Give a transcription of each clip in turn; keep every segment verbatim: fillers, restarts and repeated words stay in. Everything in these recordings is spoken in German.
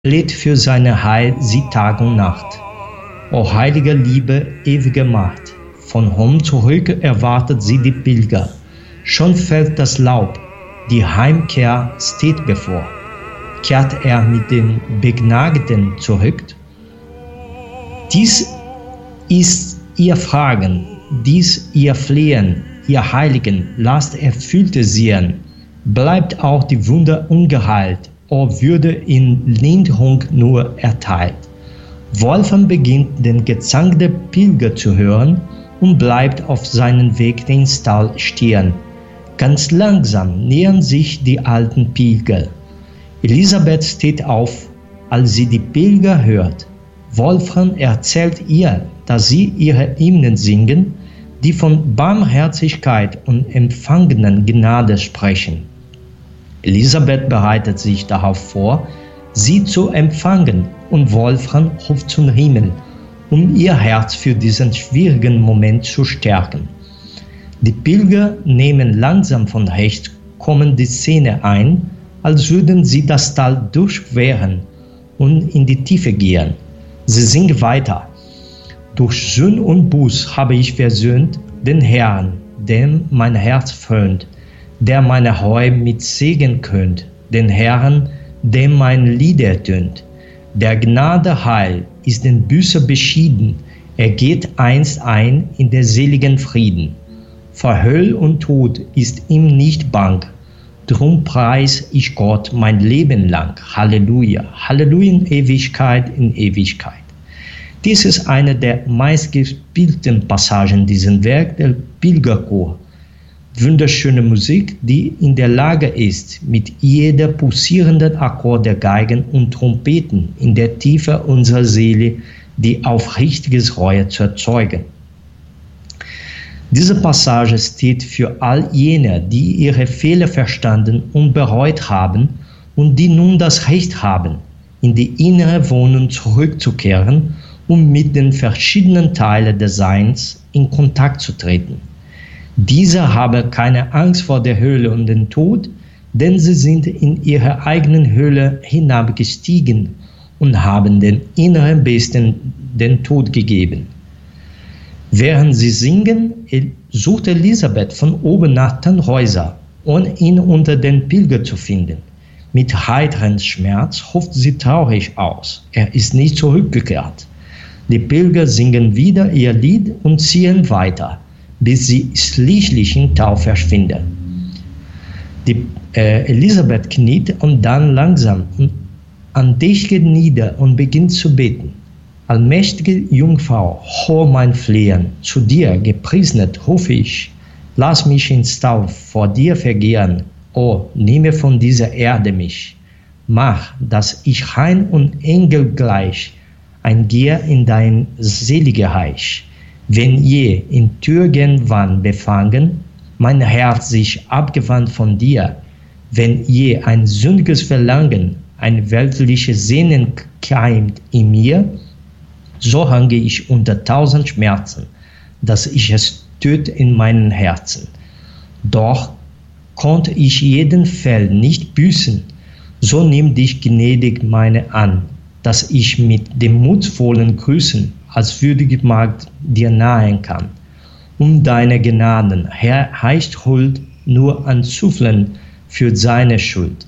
lädt für seine Heil sie Tag und Nacht. O heilige Liebe, ewige Macht, von Hom zurück erwartet sie die Pilger. Schon fällt das Laub, die Heimkehr steht bevor. Kehrt er mit den Begnagten zurück? Dies ist ihr Fragen, dies ihr Flehen, ihr Heiligen, lasst erfüllte sehen. Bleibt auch die Wunder ungeheilt, o würde in Linderung nur erteilt. Wolfram beginnt den Gesang der Pilger zu hören und bleibt auf seinen Weg den Stall stehen. Ganz langsam nähern sich die alten Pilger. Elisabeth steht auf, als sie die Pilger hört. Wolfram erzählt ihr, dass sie ihre Hymnen singen, die von Barmherzigkeit und empfangenen Gnade sprechen. Elisabeth bereitet sich darauf vor, sie zu empfangen, und Wolfram ruft zum Himmel, um ihr Herz für diesen schwierigen Moment zu stärken. Die Pilger nehmen langsam von rechts kommende Szene ein, als würden sie das Tal durchqueren und in die Tiefe gehen. Sie singen weiter. Durch Sünd und Buß habe ich versöhnt den Herrn, dem mein Herz frönt, der meine Reue mit Segen krönt, den Herrn, dem mein Lied ertönt. Der Gnade Heil ist den Büßer beschieden, er geht einst ein in der seligen Frieden. Vor Höll und Tod ist ihm nicht bang, drum preis ich Gott mein Leben lang. Halleluja, Halleluja in Ewigkeit, in Ewigkeit. Dies ist eine der meistgespielten Passagen dieses Werk der Pilgerchor. Wunderschöne Musik, die in der Lage ist, mit jeder pulsierenden Akkord der Geigen und Trompeten in der Tiefe unserer Seele die aufrichtiges Reue zu erzeugen. Diese Passage steht für all jene, die ihre Fehler verstanden und bereut haben und die nun das Recht haben, in die innere Wohnung zurückzukehren, um mit den verschiedenen Teilen des Seins in Kontakt zu treten. Diese haben keine Angst vor der Hölle und dem Tod, denn sie sind in ihre eigenen Höhle hinabgestiegen und haben den inneren Besten den Tod gegeben. Während sie singen, sucht Elisabeth von oben nach Tannhäuser, um ihn unter den Pilgern zu finden. Mit heiterem Schmerz ruft sie traurig aus. Er ist nicht zurückgekehrt. Die Pilger singen wieder ihr Lied und ziehen weiter, bis sie schließlich im Tau verschwinden. Die, äh, Elisabeth kniet und dann langsam und andächtig nieder und beginnt zu beten. Allmächtige Jungfrau, hör mein Flehen, zu dir gepriesnet rufe ich, lass mich ins Tau vor dir vergehen, o, nehme von dieser Erde mich, mach, dass ich rein und Engel gleich eingehe in dein seliges Reich. Wenn je in Türgenwahn befangen, mein Herz sich abgewandt von dir, wenn je ein sündiges Verlangen, ein weltliches Sehnen keimt in mir, so hange ich unter tausend Schmerzen, dass ich es töte in meinem Herzen. Doch konnte ich jeden Fall nicht büßen, so nimm dich gnädig meine an, dass ich mit dem mutvollen Grüßen als würdige Magd dir nahen kann. Um deine Gnaden, Herr, heißt Huld nur anzuflehen für seine Schuld.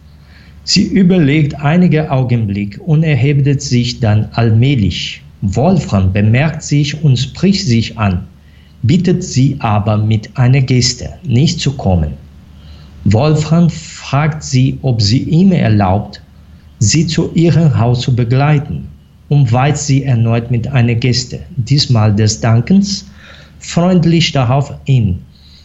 Sie überlegt einige Augenblicke und erhebt sich dann allmählich. Wolfram bemerkt sich und spricht sich an, bittet sie aber mit einer Geste, nicht zu kommen. Wolfram fragt sie, ob sie ihm erlaubt, sie zu ihrem Haus zu begleiten, und weist sie erneut mit einer Geste, diesmal des Dankens, freundlich darauf hin,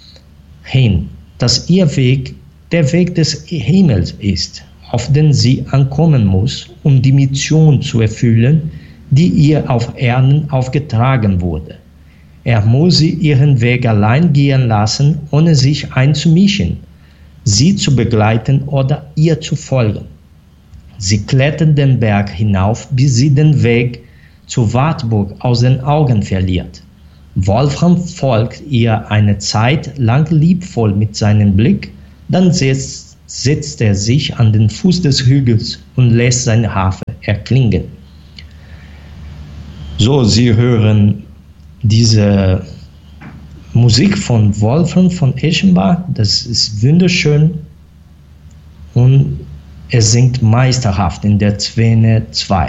hin, dass ihr Weg der Weg des Himmels ist, auf den sie ankommen muss, um die Mission zu erfüllen, die ihr auf Erden aufgetragen wurde. Er muss sie ihren Weg allein gehen lassen, ohne sich einzumischen, sie zu begleiten oder ihr zu folgen. Sie klettert den Berg hinauf, bis sie den Weg zur Wartburg aus den Augen verliert. Wolfram folgt ihr eine Zeit lang liebvoll mit seinem Blick, dann setzt setzt er sich an den Fuß des Hügels und lässt seine Harfe erklingen. So, Sie hören diese Musik von Wolfram von Eschenbach, das ist wunderschön und er singt meisterhaft in der Szene zwei.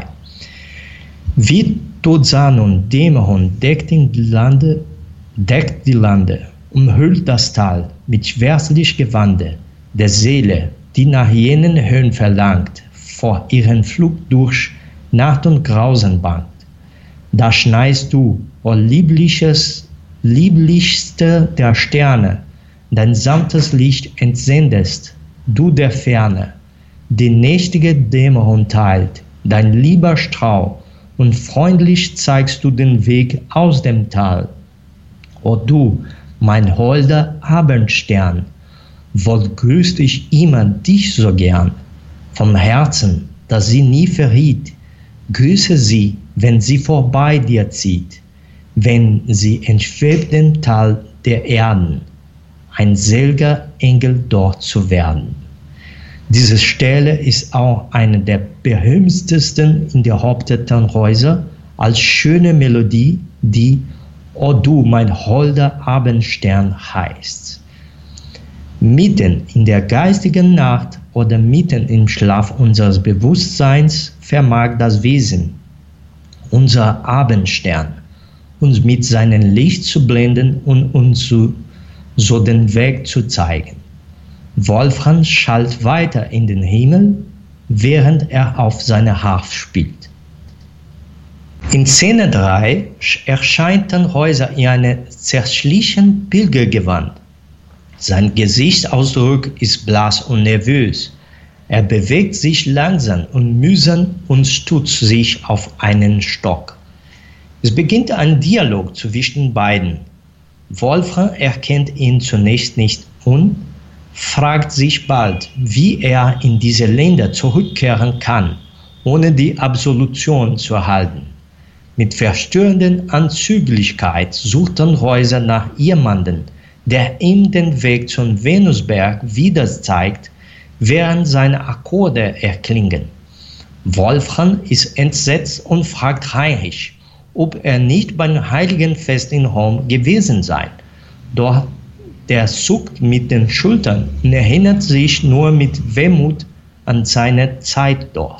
Wie Todsanon Dämmerhorn deckt die Lande, deckt die Lande, umhüllt das Tal mit schwärzlich Gewande der Seele, die nach jenen Höhen verlangt, vor ihren Flug durch Nacht und Grausen bangt. Da schneist du, o liebliches, lieblichste der Sterne, dein sanftes Licht entsendest, du der Ferne, die nächtige Dämmerung teilt, dein lieber Strauch, und freundlich zeigst du den Weg aus dem Tal. O du, mein holder Abendstern, wohl grüßt ich immer dich so gern, vom Herzen, das sie nie verriet, grüße sie, wenn sie vorbei dir zieht, wenn sie entschwebt im Tal der Erden, ein selger Engel dort zu werden. Diese Stelle ist auch eine der berühmtesten in der Haupttannhäuser als schöne Melodie, die O du, mein holder Abendstern heißt. Mitten in der geistigen Nacht oder mitten im Schlaf unseres Bewusstseins vermag das Wesen, unser Abendstern, uns mit seinem Licht zu blenden und uns so, so den Weg zu zeigen. Wolfram schallt weiter in den Himmel, während er auf seiner Harfe spielt. In Szene drei erscheint Tannhäuser in einem zerschlichen Pilgergewand. Sein Gesichtsausdruck ist blass und nervös. Er bewegt sich langsam und mühsam und stützt sich auf einen Stock. Es beginnt ein Dialog zwischen beiden. Wolfram erkennt ihn zunächst nicht und fragt sich bald, wie er in diese Länder zurückkehren kann, ohne die Absolution zu erhalten. Mit verstörender Anzüglichkeit sucht Tannhäuser nach jemandem, der ihm den Weg zum Venusberg wieder zeigt, während seine Akkorde erklingen. Wolfram ist entsetzt und fragt Heinrich, ob er nicht beim Heiligenfest in Rom gewesen sei. Doch der zuckt mit den Schultern und erinnert sich nur mit Wehmut an seine Zeit dort.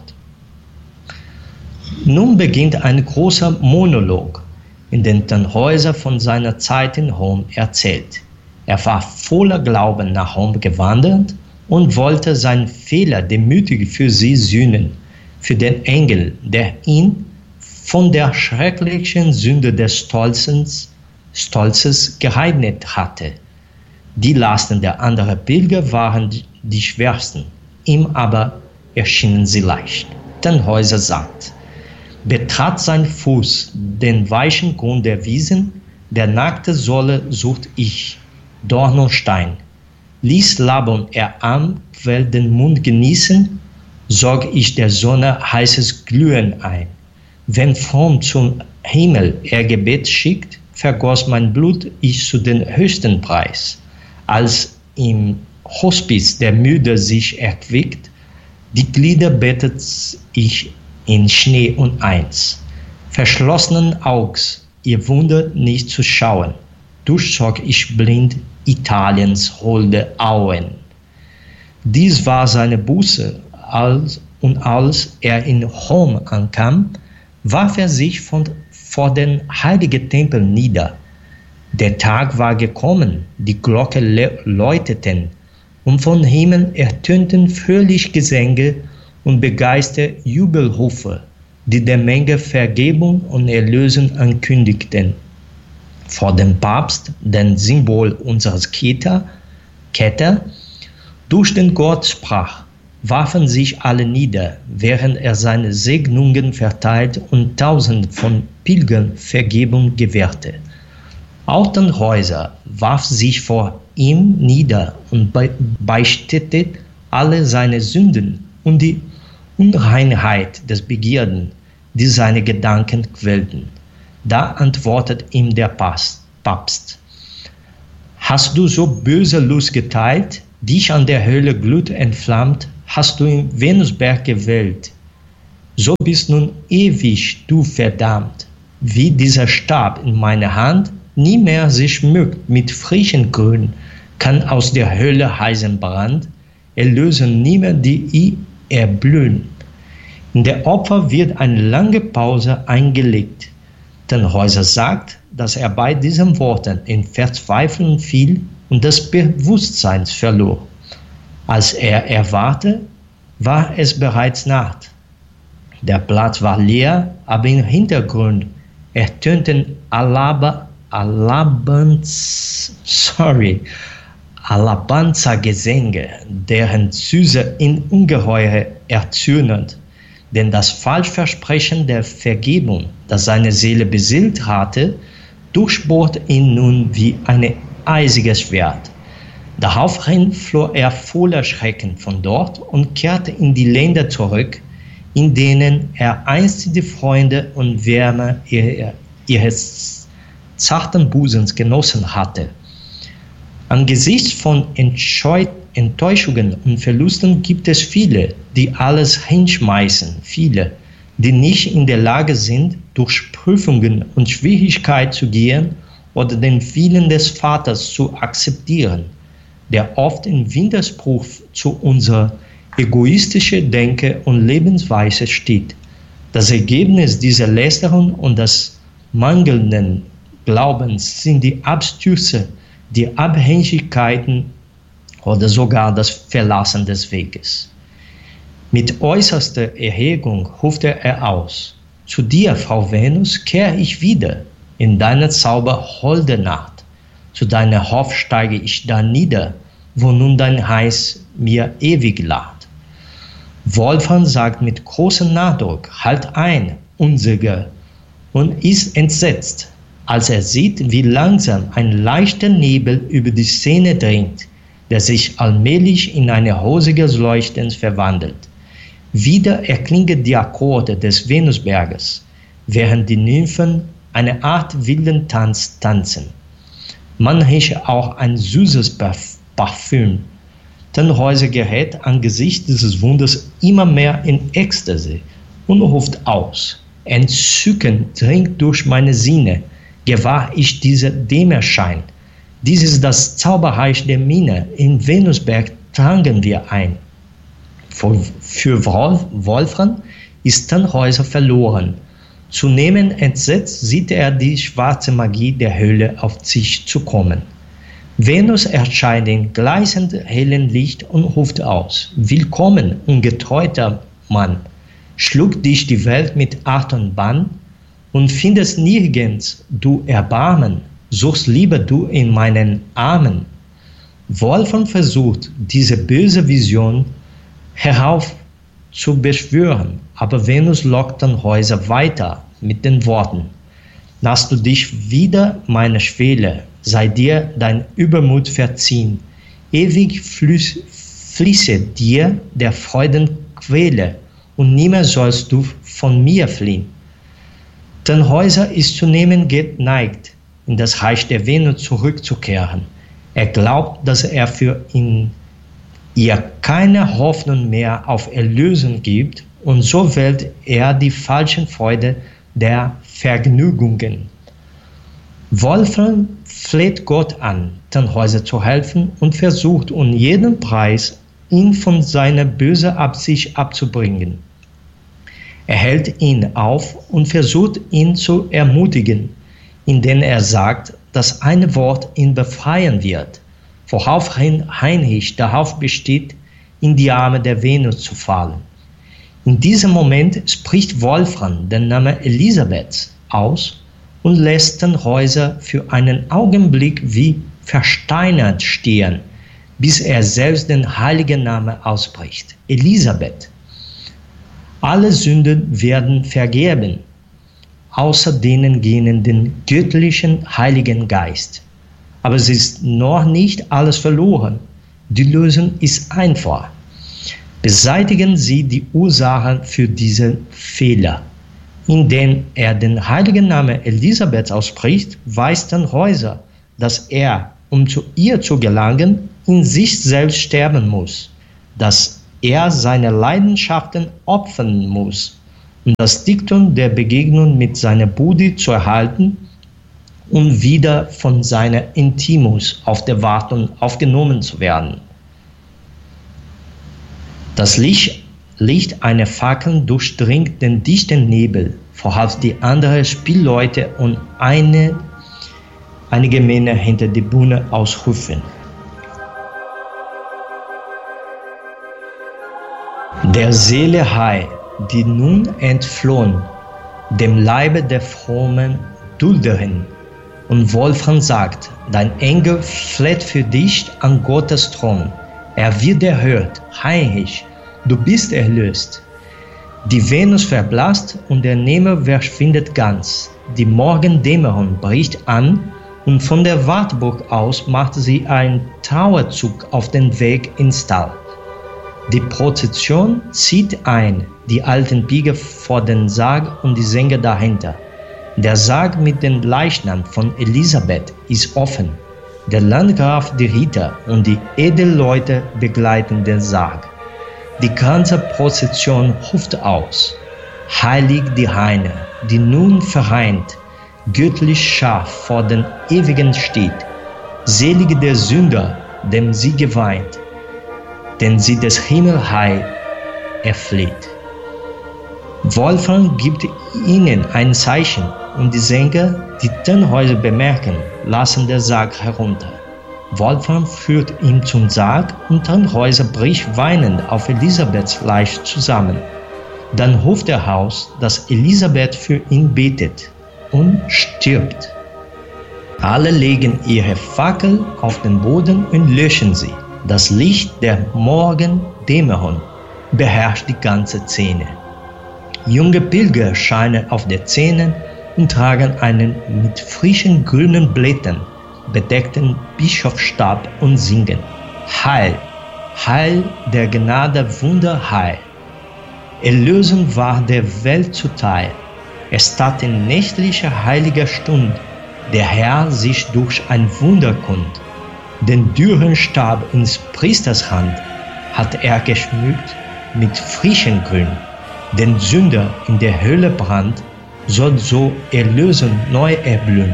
Nun beginnt ein großer Monolog, in dem Tannhäuser von seiner Zeit in Rom erzählt. Er war voller Glauben nach Rom gewandert und wollte seinen Fehler demütig für sie sühnen, für den Engel, der ihn von der schrecklichen Sünde des Stolzes, Stolzes gereinigt hatte. Die Lasten der anderen Pilger waren die schwersten, ihm aber erschienen sie leicht. Tannhäuser sagt, betrat sein Fuß den weichen Grund der Wiesen, der nackte Sohle sucht ich, Dorn und Stein. Ließ Labern er am Quell den Mund genießen, sorg ich der Sonne heißes Glühen ein. Wenn fromm zum Himmel er Gebet schickt, vergoss mein Blut ich zu den höchsten Preis. Als im Hospiz der Müde sich erquickt, die Glieder bettet ich in Schnee und Eins. Verschlossenen Augs, ihr Wunder nicht zu schauen, durchzog ich blind Italiens holde Auen. Dies war seine Buße, als und als er in Rom ankam, warf er sich von, vor den heiligen Tempel nieder. Der Tag war gekommen, die Glocke läuteten, und von Himmel ertönten fröhlich Gesänge und begeisterte Jubelrufe, die der Menge Vergebung und Erlösung ankündigten. Vor dem Papst, dem Symbol unseres Keter, Keter, durch den Gott sprach, warfen sich alle nieder, während er seine Segnungen verteilt und Tausenden von Pilgern Vergebung gewährte. Auch Tannhäuser warf sich vor ihm nieder und beichtete alle seine Sünden und die Unreinheit des Begierden, die seine Gedanken quälten. Da antwortet ihm der Papst, hast du so böse Lust geteilt, Dich an der Hölle Glut entflammt, hast du in Venusberg gewählt. So bist nun ewig du verdammt, wie dieser Stab in meiner Hand nie mehr sich schmückt mit frischen Grün, kann aus der Hölle heißen Brand erlösen nimmer die i erblühen. In der Opfer wird eine lange Pause eingelegt. Tannhäuser sagt, dass er bei diesen Worten in Verzweiflung fiel und das Bewusstsein verlor. Als er erwachte, war es bereits Nacht. Der Platz war leer, aber im Hintergrund ertönten Alaba, Alabans, sorry, Alabanza-Gesänge, deren Süße ihn ungeheuer erzürnend. Denn das Falschversprechen der Vergebung, das seine Seele beseelt hatte, durchbohrte ihn nun wie ein eisiges Schwert. Daraufhin floh er voller Schrecken von dort und kehrte in die Länder zurück, in denen er einst die Freunde und Wärme ihres zarten Busens genossen hatte. Angesichts von Enttäuschungen und Verlusten gibt es viele, die alles hinschmeißen, viele, die nicht in der Lage sind, durch Prüfungen und Schwierigkeiten zu gehen oder den Willen des Vaters zu akzeptieren, der oft in Widerspruch zu unserer egoistischen Denke und Lebensweise steht. Das Ergebnis dieser Lästerung und des mangelnden Glaubens sind die Abstürze, die Abhängigkeiten oder sogar das Verlassen des Weges. Mit äußerster Erregung ruft er aus: Zu dir, Frau Venus, kehre ich wieder, in deine zauberholde Nacht. Zu deiner Hof steige ich da nieder, wo nun dein Heiß mir ewig lacht. Wolfram sagt mit großem Nachdruck: Halt ein, Unsiger, und ist entsetzt, als er sieht, wie langsam ein leichter Nebel über die Szene dringt, der sich allmählich in ein rosiges Leuchten verwandelt. Wieder erklingen die Akkorde des Venusberges, während die Nymphen eine Art wilden Tanz tanzen. Man riecht auch ein süßes Parfüm. Tannhäuser gerät angesichts dieses Wunders immer mehr in Ekstase und ruft aus: Entzücken dringt durch meine Sinne, gewahr ich diesen Dämmerschein. Dies ist das Zauberreich der Mine, in Venusberg trangen wir ein. Für, für Wolfram ist Tannhäuser verloren. Zunehmend entsetzt sieht er die schwarze Magie der Hölle auf sich zukommen. Venus erscheint in gleißend hellen Licht und ruft aus: Willkommen, ungetreuter Mann, schlug dich die Welt mit Art und Bann und findest nirgends du Erbarmen, suchst lieber du in meinen Armen. Wolfram versucht, diese böse Vision herauf zu beschwören, aber Venus lockt Tannhäuser weiter mit den Worten: Nahst du dich wieder meiner Schwelle, sei dir dein Übermut verziehen, ewig fließ, fließe dir der Freuden Quelle, und nimmer sollst du von mir fliehen. Tannhäuser ist zunehmend geneigt, in das Reich der Venus zurückzukehren. Er glaubt, dass er für ihn ihr keine Hoffnung mehr auf Erlösung gibt, und so wählt er die falschen Freude der Vergnügungen. Wolfram fleht Gott an, Tannhäuser zu helfen, und versucht um jeden Preis, ihn von seiner bösen Absicht abzubringen. Er hält ihn auf und versucht, ihn zu ermutigen, indem er sagt, dass ein Wort ihn befreien wird, worauf Heinrich darauf besteht, in die Arme der Venus zu fallen. In diesem Moment spricht Wolfram den Namen Elisabeths aus und lässt Tannhäuser für einen Augenblick wie versteinert stehen, bis er selbst den heiligen Namen ausspricht: Elisabeth. Alle Sünden werden vergeben, außer denen gehen den göttlichen Heiligen Geist. Aber es ist noch nicht alles verloren. Die Lösung ist einfach. Beseitigen Sie die Ursachen für diese Fehler. Indem er den heiligen Namen Elisabeth ausspricht, weiß Tannhäuser, dass er um zu ihr zu gelangen, in sich selbst sterben muss, dass er seine Leidenschaften opfern muss, um das Diktum der Begegnung mit seiner Bude zu erhalten und wieder von seiner Intimus auf der Wartung aufgenommen zu werden. Das Licht, Licht einer Fackel durchdringt den dichten Nebel, worauf die anderen Spielleute und eine, einige Männer hinter der Bühne ausrufen. Der Seele heil, die nun entflohen, dem Leibe der frommen Dulderin. Und Wolfram sagt, dein Engel fleht für dich an Gottes Thron. Er wird erhört, Heinrich, du bist erlöst. Die Venus verblasst und der Nehmer verschwindet ganz. Die Morgendämmerung bricht an und von der Wartburg aus macht sie einen Trauerzug auf den Weg ins Tal. Die Prozession zieht ein, die alten Pieger vor den Sarg und die Sänger dahinter. Der Sarg mit dem Leichnam von Elisabeth ist offen. Der Landgraf, die Ritter und die Edelleute begleiten den Sarg. Die ganze Prozession ruft aus. Heilig die Reine, die nun vereint, göttlich scharf vor den Ewigen steht. Selig der Sünder, dem sie geweint, denn sie des Himmels Heil erfleht. Wolfram gibt ihnen ein Zeichen und die Sänger, die Tannhäuser bemerken, lassen den Sarg herunter. Wolfram führt ihn zum Sarg und Tannhäuser bricht weinend auf Elisabeths Leib zusammen. Dann ruft er aus, dass Elisabeth für ihn betet und stirbt. Alle legen ihre Fackel auf den Boden und löschen sie. Das Licht der Morgendämmerung beherrscht die ganze Szene. Junge Pilger scheinen auf den Zähnen und tragen einen mit frischen grünen Blättern bedeckten Bischofsstab und singen: Heil, Heil der Gnade Wunder Heil. Erlösung war der Welt zuteil. Es tat in nächtlicher heiliger Stund der Herr sich durch ein Wunder kund. Den dürren Stab ins Priesters Hand hat er geschmückt mit frischem Grün. Den Sünder in der Hölle brannt, soll so Erlösung neu erblühen.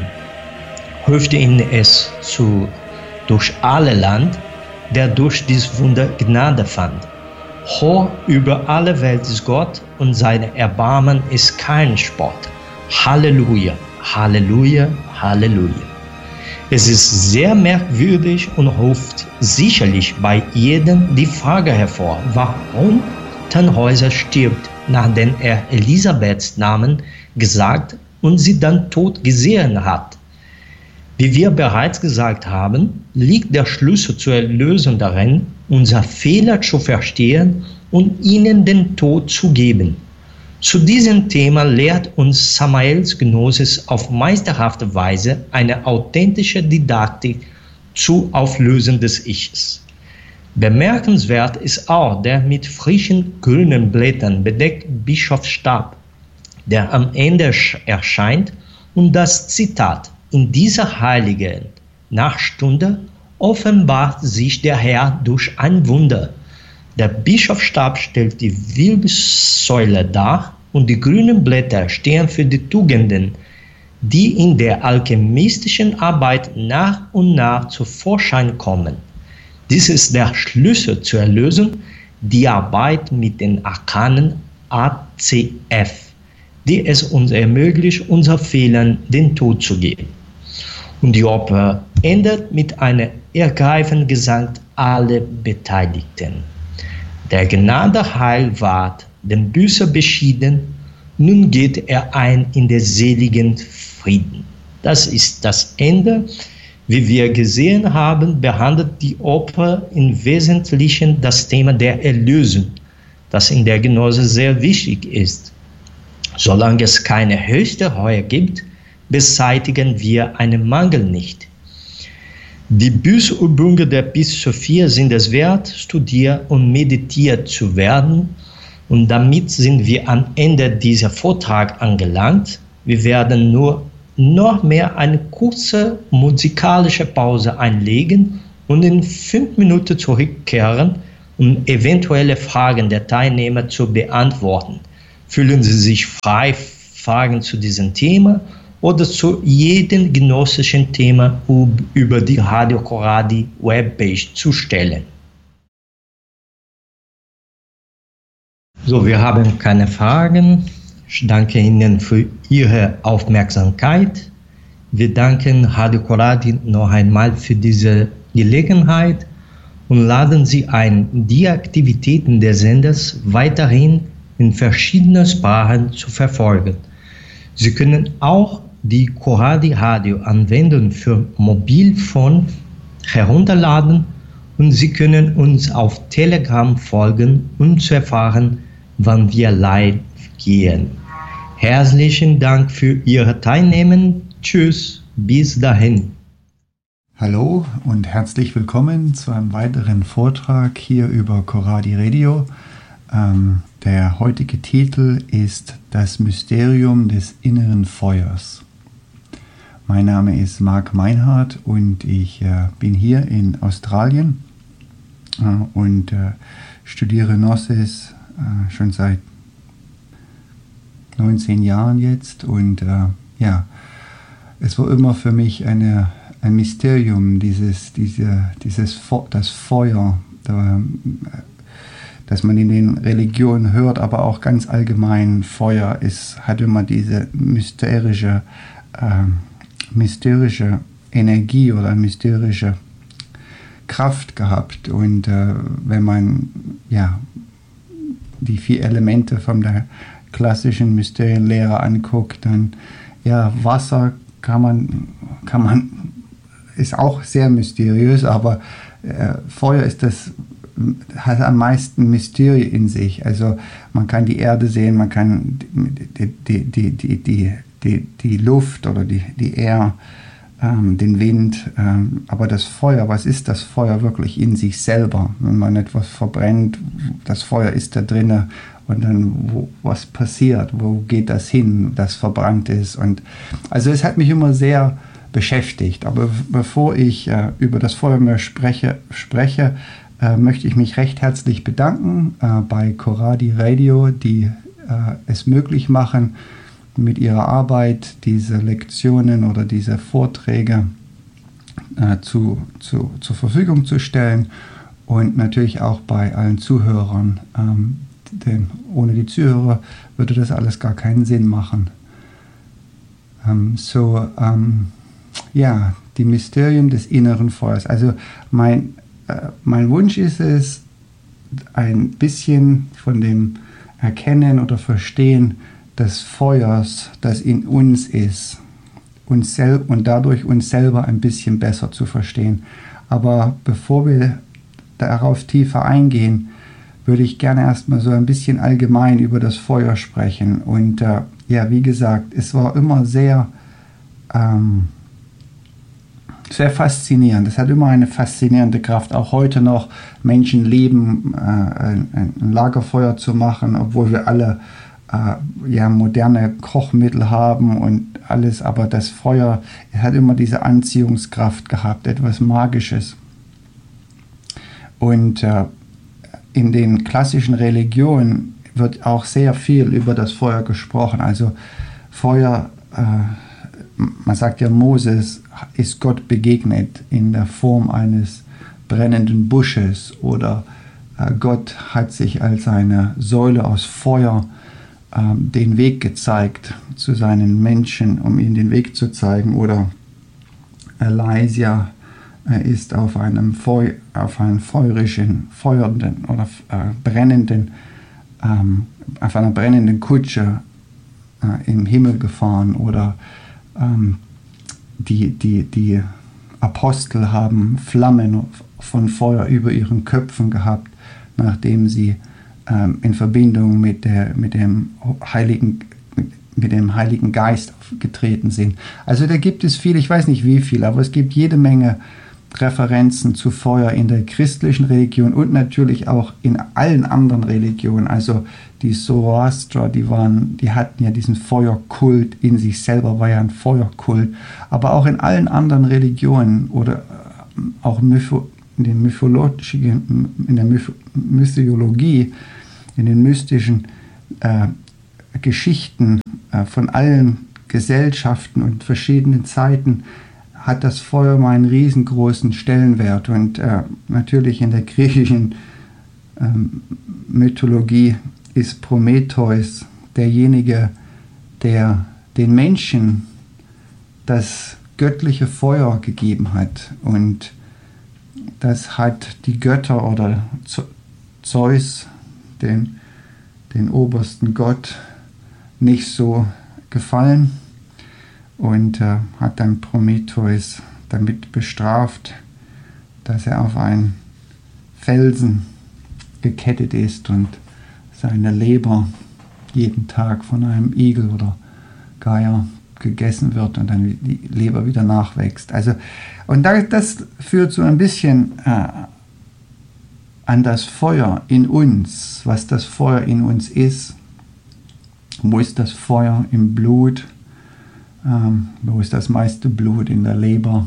Hofte ihn es zu durch alle Land, der durch dies Wunder Gnade fand. Hoch über alle Welt ist Gott und seine Erbarmen ist kein Spott. Halleluja, Halleluja, Halleluja. Es ist sehr merkwürdig und ruft sicherlich bei jedem die Frage hervor, warum Tannhäuser stirbt, nachdem er Elisabeths Namen gesagt und sie dann tot gesehen hat. Wie wir bereits gesagt haben, liegt der Schlüssel zur Erlösung darin, unser Fehler zu verstehen und ihnen den Tod zu geben. Zu diesem Thema lehrt uns Samaels Gnosis auf meisterhafte Weise eine authentische Didaktik zu Auflösen des Ichs. Bemerkenswert ist auch der mit frischen grünen Blättern bedeckte Bischofsstab, der am Ende erscheint, und das Zitat: In dieser heiligen Nachtstunde offenbart sich der Herr durch ein Wunder. Der Bischofsstab stellt die Wirbelsäule dar und die grünen Blätter stehen für die Tugenden, die in der alchemistischen Arbeit nach und nach zu Vorschein kommen. Dies ist der Schlüssel zur Erlösung, die Arbeit mit den Arkanen A C F, die es uns ermöglicht, unseren Fehlern den Tod zu geben. Und die Oper endet mit einem ergreifenden Gesang aller Beteiligten. Der Gnade Heil ward, dem Büßer beschieden, nun geht er ein in den seligen Frieden. Das ist das Ende. Wie wir gesehen haben, behandelt die Oper im Wesentlichen das Thema der Erlösung, das in der Gnose sehr wichtig ist. Solange es keine höchste Reue gibt, beseitigen wir einen Mangel nicht. Die Bußübungen der Philosophie sind es wert, studiert und meditiert zu werden. Und damit sind wir am Ende dieser Vortrag angelangt. Wir werden nur noch mehr eine kurze musikalische Pause einlegen und in fünf Minuten zurückkehren, um eventuelle Fragen der Teilnehmer zu beantworten. Fühlen Sie sich frei, Fragen zu diesem Thema oder zu jedem genossischen Thema über die Radio Corradi Webpage zu stellen. So, wir haben keine Fragen. Ich danke Ihnen für Ihre Aufmerksamkeit. Wir danken Radio Corradi noch einmal für diese Gelegenheit und laden Sie ein, die Aktivitäten des Senders weiterhin in verschiedenen Sprachen zu verfolgen. Sie können auch die Corradi Radio Anwendung für Mobilfon herunterladen und Sie können uns auf Telegram folgen, um zu erfahren, wann wir live gehen. Herzlichen Dank für Ihr Teilnehmen. Tschüss, bis dahin. Hallo und herzlich willkommen zu einem weiteren Vortrag hier über Corradi Radio. Ähm, der heutige Titel ist Das Mysterium des inneren Feuers. Mein Name ist Marc Meinhardt und ich äh, bin hier in Australien äh, und äh, studiere Gnosis äh, schon seit neunzehn Jahren jetzt und äh, ja, es war immer für mich eine, ein Mysterium, dieses, diese, dieses das Feuer, da, das man in den Religionen hört, aber auch ganz allgemein. Feuer ist, hat immer diese mysterische, äh, mysterische Energie oder mysterische Kraft gehabt und äh, wenn man ja die vier Elemente von der klassischen Mysterienlehre anguckt, dann ja, Wasser kann man, kann man, ist auch sehr mysteriös, aber äh, Feuer ist das, hat am meisten Mysterie in sich. Also man kann die Erde sehen, man kann die, die, die, die, die, die, die Luft oder die, die Air, ähm, den Wind, ähm, aber das Feuer, was ist das Feuer wirklich in sich selber? Wenn man etwas verbrennt, das Feuer ist da drinnen. Und dann, wo, was passiert, wo geht das hin, das verbrannt ist. Und also es hat mich immer sehr beschäftigt. Aber bevor ich äh, über das Feuer mehr spreche, spreche äh, möchte ich mich recht herzlich bedanken äh, bei Corradi Radio, die äh, es möglich machen, mit ihrer Arbeit diese Lektionen oder diese Vorträge äh, zu, zu, zur Verfügung zu stellen. Und natürlich auch bei allen Zuhörern, ähm, denn ohne die Zuhörer würde das alles gar keinen Sinn machen. Um, so, um, ja, die Mysterien des inneren Feuers. Also mein, äh, mein Wunsch ist es, ein bisschen von dem Erkennen oder Verstehen des Feuers, das in uns ist, uns sel- und dadurch uns selber ein bisschen besser zu verstehen. Aber bevor wir darauf tiefer eingehen, würde ich gerne erstmal so ein bisschen allgemein über das Feuer sprechen. Und äh, ja, wie gesagt, es war immer sehr, ähm, sehr faszinierend. Es hat immer eine faszinierende Kraft. Auch heute noch Menschen lieben, äh, ein, ein Lagerfeuer zu machen, obwohl wir alle äh, ja, moderne Kochmittel haben und alles. Aber das Feuer, es hat immer diese Anziehungskraft gehabt, etwas Magisches. Und äh, in den klassischen Religionen wird auch sehr viel über das Feuer gesprochen. Also Feuer, äh, man sagt ja, Moses ist Gott begegnet in der Form eines brennenden Busches oder äh, Gott hat sich als eine Säule aus Feuer äh, den Weg gezeigt zu seinen Menschen, um ihnen den Weg zu zeigen. Oder Elijah ist auf einem, Feu auf einem feurigen, feuernden oder äh, brennenden, ähm, auf einer brennenden Kutsche äh, im Himmel gefahren. Oder ähm, die, die, die Apostel haben Flammen von Feuer über ihren Köpfen gehabt, nachdem sie ähm, in Verbindung mit, der, mit, dem Heiligen, mit, mit dem Heiligen Geist getreten sind. Also da gibt es viel, ich weiß nicht wie viel, aber es gibt jede Menge Referenzen zu Feuer in der christlichen Religion und natürlich auch in allen anderen Religionen. Also die Zoroaster, die waren, die hatten ja diesen Feuerkult in sich selber, war ja ein Feuerkult. Aber auch in allen anderen Religionen oder auch Mytho, in, den mythologischen, in der Myth Mythologie, in den mystischen äh, Geschichten äh, von allen Gesellschaften und verschiedenen Zeiten hat das Feuer mal einen riesengroßen Stellenwert. Und äh, natürlich in der griechischen ähm, Mythologie ist Prometheus derjenige, der den Menschen das göttliche Feuer gegeben hat. Und das hat die Götter oder Zeus, den, den obersten Gott, nicht so gefallen. Und äh, hat dann Prometheus damit bestraft, dass er auf einen Felsen gekettet ist und seine Leber jeden Tag von einem Igel oder Geier gegessen wird und dann die Leber wieder nachwächst. Also, und das führt so ein bisschen äh, an das Feuer in uns, was das Feuer in uns ist. Wo ist das Feuer im Blut? Ähm, wo ist das meiste Blut? In der Leber.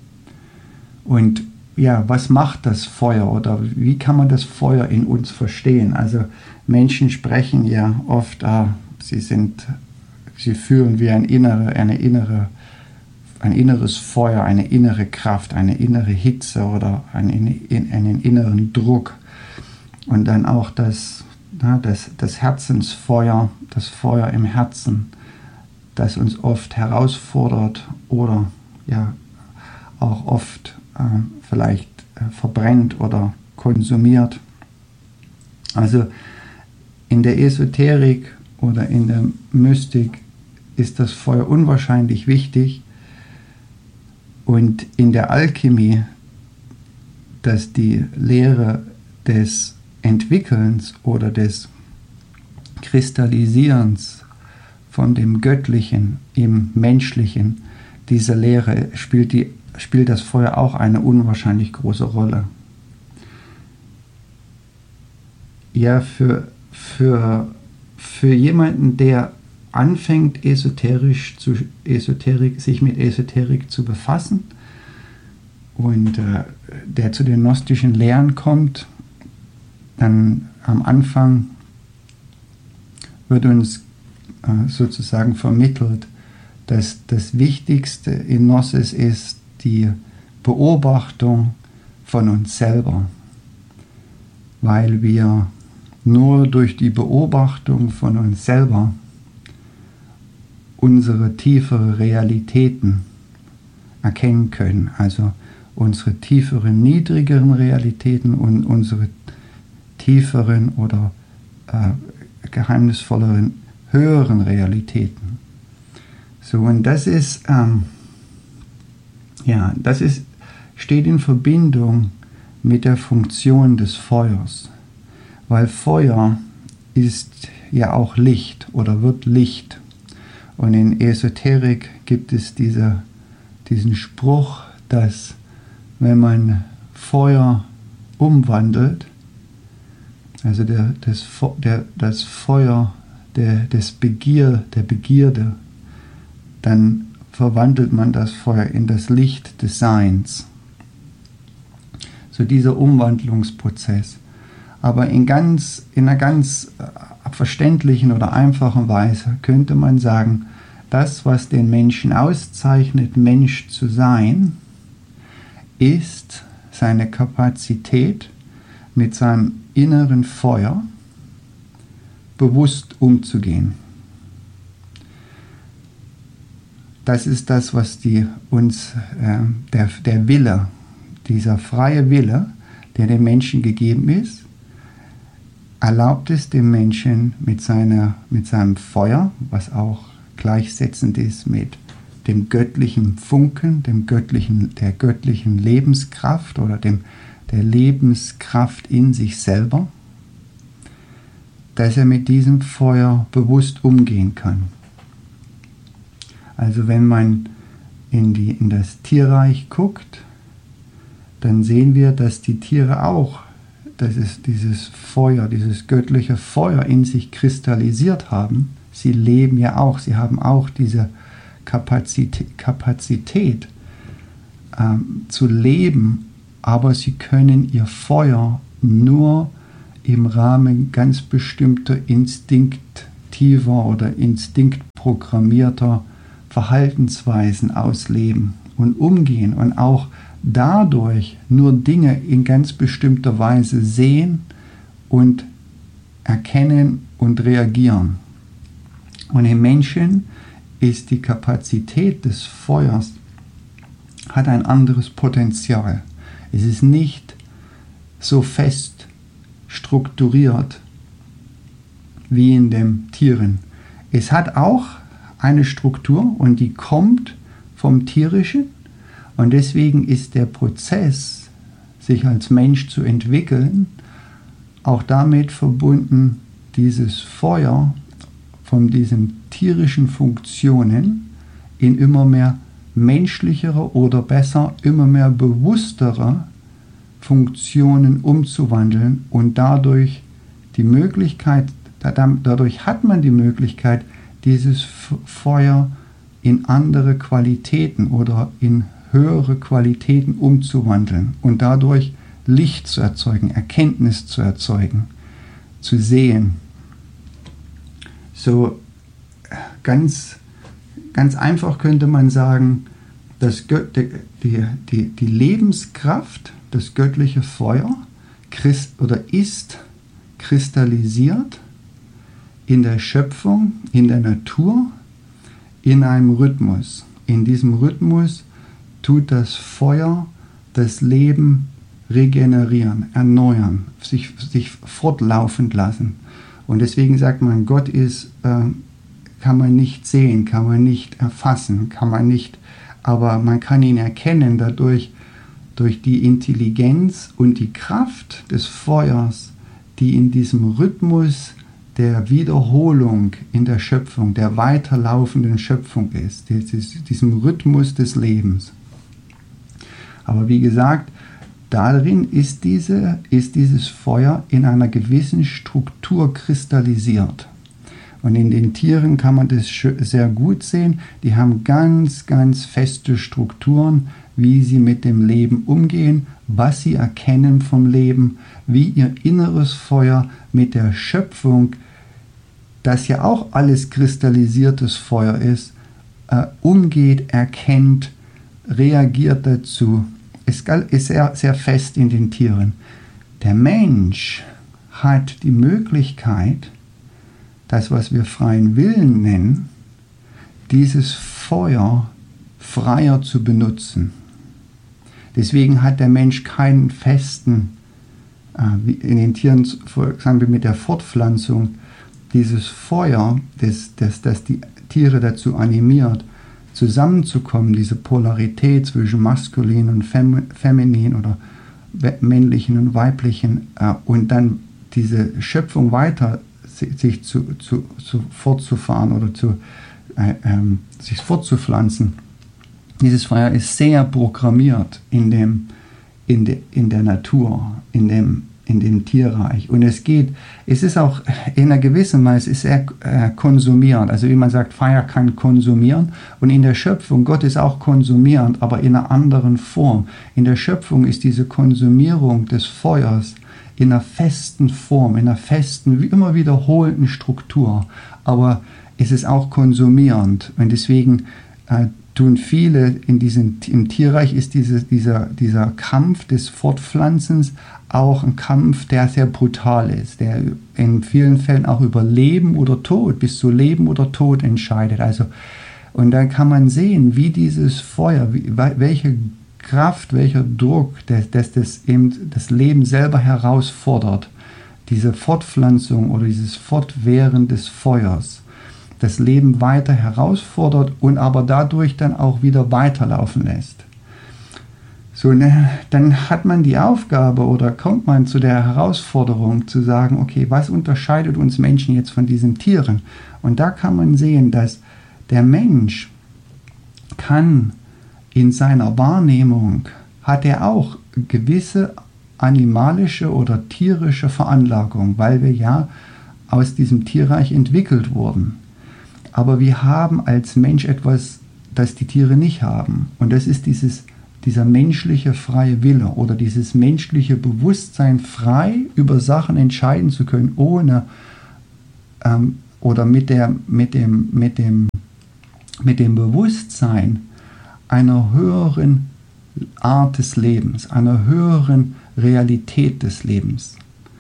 Und ja, was macht das Feuer oder wie kann man das Feuer in uns verstehen? Also Menschen sprechen ja oft, ah, sie sind, sie fühlen wie ein innere, eine innere, ein inneres Feuer, eine innere Kraft, eine innere Hitze oder einen, einen inneren Druck. Und dann auch das, na, das, das Herzensfeuer, das Feuer im Herzen, das uns oft herausfordert oder ja auch oft äh, vielleicht äh, verbrennt oder konsumiert. Also in der Esoterik oder in der Mystik ist das Feuer unwahrscheinlich wichtig und in der Alchemie, dass die Lehre des Entwickelns oder des Kristallisierens von dem Göttlichen im Menschlichen, diese Lehre spielt, die, spielt das Feuer auch eine unwahrscheinlich große Rolle. Ja, für, für, für jemanden, der anfängt, esoterisch zu, Esoterik, sich mit Esoterik zu befassen und äh, der zu den gnostischen Lehren kommt, dann am Anfang wird uns sozusagen vermittelt, dass das Wichtigste in Gnosis ist die Beobachtung von uns selber, weil wir nur durch die Beobachtung von uns selber unsere tiefere Realitäten erkennen können, also unsere tieferen, niedrigeren Realitäten und unsere tieferen oder äh, geheimnisvolleren höheren Realitäten. So, und das ist, ähm, ja, das ist, steht in Verbindung mit der Funktion des Feuers, weil Feuer ist ja auch Licht oder wird Licht. Und in Esoterik gibt es diese, diesen Spruch, dass wenn man Feuer umwandelt, also der, das, der, das Feuer Der, des Begier, der Begierde, dann verwandelt man das Feuer in das Licht des Seins. So dieser Umwandlungsprozess. Aber in, ganz, in einer ganz verständlichen oder einfachen Weise könnte man sagen, das, was den Menschen auszeichnet, Mensch zu sein, ist seine Kapazität, mit seinem inneren Feuer bewusst umzugehen. Das ist das, was die, uns, äh, der, der Wille, dieser freie Wille, der dem Menschen gegeben ist, erlaubt es dem Menschen mit, seiner, mit seinem Feuer, was auch gleichsetzend ist mit dem göttlichen Funken, dem göttlichen, der göttlichen Lebenskraft oder dem, der Lebenskraft in sich selber, dass er mit diesem Feuer bewusst umgehen kann. Also wenn man in, die, in das Tierreich guckt, dann sehen wir, dass die Tiere auch dass es dieses Feuer, dieses göttliche Feuer in sich kristallisiert haben. Sie leben ja auch, sie haben auch diese Kapazität, Kapazität ähm, zu leben, aber sie können ihr Feuer nur im Rahmen ganz bestimmter instinktiver oder instinktprogrammierter Verhaltensweisen ausleben und umgehen und auch dadurch nur Dinge in ganz bestimmter Weise sehen und erkennen und reagieren. Und im Menschen ist die Kapazität des Feuers, hat ein anderes Potenzial. Es ist nicht so fest strukturiert wie in den Tieren. Es hat auch eine Struktur und die kommt vom Tierischen. Und deswegen ist der Prozess, sich als Mensch zu entwickeln, auch damit verbunden, dieses Feuer von diesen tierischen Funktionen in immer mehr menschlichere oder besser immer mehr bewusstere Funktionen umzuwandeln und dadurch die Möglichkeit, dadurch hat man die Möglichkeit, dieses Feuer in andere Qualitäten oder in höhere Qualitäten umzuwandeln und dadurch Licht zu erzeugen, Erkenntnis zu erzeugen, zu sehen. So ganz, ganz einfach könnte man sagen, dass die, die, die Lebenskraft, das göttliche Feuer Christ, oder ist kristallisiert in der Schöpfung, in der Natur, in einem Rhythmus. In diesem Rhythmus tut das Feuer das Leben regenerieren, erneuern, sich, sich fortlaufend lassen. Und deswegen sagt man, Gott ist, äh, kann man nicht sehen, kann man nicht erfassen, kann man nicht, aber man kann ihn erkennen dadurch, durch die Intelligenz und die Kraft des Feuers, die in diesem Rhythmus der Wiederholung in der Schöpfung, der weiterlaufenden Schöpfung ist, diesem Rhythmus des Lebens. Aber wie gesagt, darin ist, diese, ist dieses Feuer in einer gewissen Struktur kristallisiert. Und in den Tieren kann man das sehr gut sehen. Die haben ganz, ganz feste Strukturen, wie sie mit dem Leben umgehen, was sie erkennen vom Leben, wie ihr inneres Feuer mit der Schöpfung, das ja auch alles kristallisiertes Feuer ist, äh, umgeht, erkennt, reagiert dazu. Es ist sehr, sehr fest in den Tieren. Der Mensch hat die Möglichkeit, das, was wir freien Willen nennen, dieses Feuer freier zu benutzen. Deswegen hat der Mensch keinen festen, äh, wie in den Tieren, sagen wir mit der Fortpflanzung, dieses Feuer, das, das, das die Tiere dazu animiert, zusammenzukommen, diese Polarität zwischen maskulin und fem, feminin oder männlichen und weiblichen äh, und dann diese Schöpfung weiter sich zu, zu, zu fortzufahren oder zu, äh, ähm, sich fortzupflanzen. Dieses Feuer ist sehr programmiert in, dem, in, de, in der Natur, in dem, in dem Tierreich. Und es geht, es ist auch in einer gewissen Weise ist er, äh, konsumierend. Also wie man sagt, Feuer kann konsumieren. Und in der Schöpfung, Gott ist auch konsumierend, aber in einer anderen Form. In der Schöpfung ist diese Konsumierung des Feuers in einer festen Form, in einer festen, wie immer wiederholenden Struktur. Aber es ist auch konsumierend. Und deswegen äh, tun viele, in diesem, im Tierreich ist diese, dieser, dieser Kampf des Fortpflanzens auch ein Kampf, der sehr brutal ist, der in vielen Fällen auch über Leben oder Tod, bis zu Leben oder Tod entscheidet. Also, und dann kann man sehen, wie dieses Feuer, wie, welche Kraft, welcher Druck, dass das, das, eben das Leben selber herausfordert, diese Fortpflanzung oder dieses Fortwähren des Feuers, das Leben weiter herausfordert und aber dadurch dann auch wieder weiterlaufen lässt. So, ne, dann hat man die Aufgabe oder kommt man zu der Herausforderung zu sagen, okay, was unterscheidet uns Menschen jetzt von diesen Tieren? Und da kann man sehen, dass der Mensch kann in seiner Wahrnehmung, hat er auch gewisse animalische oder tierische Veranlagung, weil wir ja aus diesem Tierreich entwickelt wurden. Aber wir haben als Mensch etwas, das die Tiere nicht haben. Und das ist dieses, dieser menschliche freie Wille oder dieses menschliche Bewusstsein, frei über Sachen entscheiden zu können, ohne ähm, oder mit, der, mit, dem, mit, dem, mit dem Bewusstsein einer höheren Art des Lebens, einer höheren Realität des Lebens.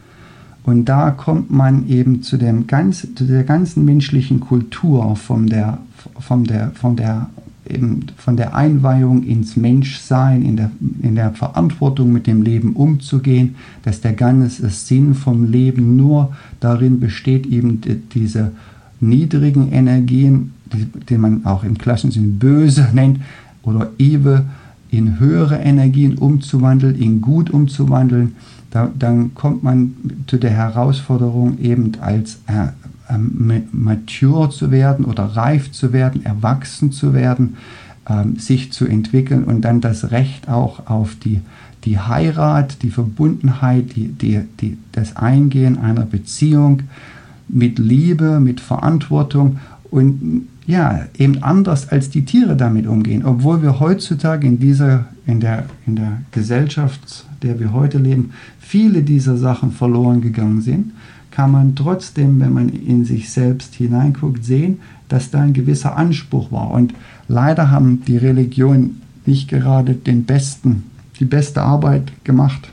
Und da kommt man eben zu, dem ganz, zu der ganzen menschlichen Kultur, von der, von der, von der, eben von der Einweihung ins Menschsein, in der, in der Verantwortung mit dem Leben umzugehen, dass der ganze Sinn vom Leben nur darin besteht, eben die, diese niedrigen Energien, die, die man auch im klassischen Sinn böse nennt, oder evil, in höhere Energien umzuwandeln, in gut umzuwandeln. Da, dann kommt man zu der Herausforderung, eben als äh, äh, mature zu werden oder reif zu werden, erwachsen zu werden, äh, sich zu entwickeln und dann das Recht auch auf die, die Heirat, die Verbundenheit, die, die, die, das Eingehen einer Beziehung mit Liebe, mit Verantwortung und ja, eben anders als die Tiere damit umgehen. Obwohl wir heutzutage in dieser, in der, in der Gesellschaft, der wir heute leben, viele dieser Sachen verloren gegangen sind, kann man trotzdem, wenn man in sich selbst hineinguckt, sehen, dass da ein gewisser Anspruch war. Und leider haben die Religionen nicht gerade den besten, die beste Arbeit gemacht,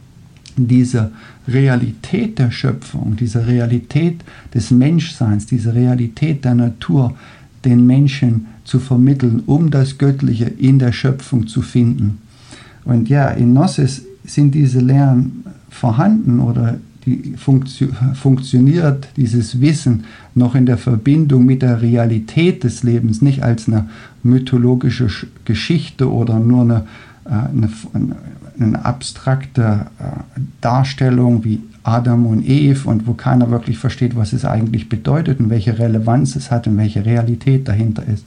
diese Realität der Schöpfung, diese Realität des Menschseins, diese Realität der Natur, den Menschen zu vermitteln, um das Göttliche in der Schöpfung zu finden. Und ja, in Gnosis sind diese Lehren vorhanden oder die funktio- funktioniert dieses Wissen noch in der Verbindung mit der Realität des Lebens, nicht als eine mythologische Geschichte oder nur eine, eine, eine abstrakte Darstellung wie Adam und Eve und wo keiner wirklich versteht, was es eigentlich bedeutet und welche Relevanz es hat und welche Realität dahinter ist.